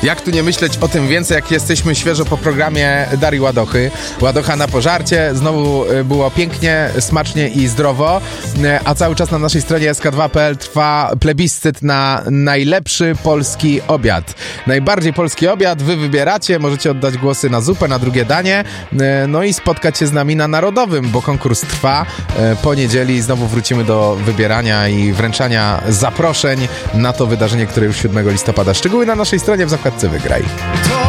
Jak tu nie myśleć o tym więcej, jak jesteśmy świeżo po programie Darii Ładochy. Ładocha na pożarcie. Znowu było pięknie, smacznie i zdrowo. A cały czas na naszej stronie sk2.pl trwa plebiscyt na najlepszy polski obiad. Najbardziej polski obiad wy wybieracie. Możecie oddać głosy na zupę, na drugie danie. No i spotkać się z nami na Narodowym, bo konkurs trwa. Po niedzieli znowu wrócimy do wybierania i wręczania zaproszeń na to wydarzenie, które już 7 listopada. Szczegóły na naszej stronie w zakładce Wygraj.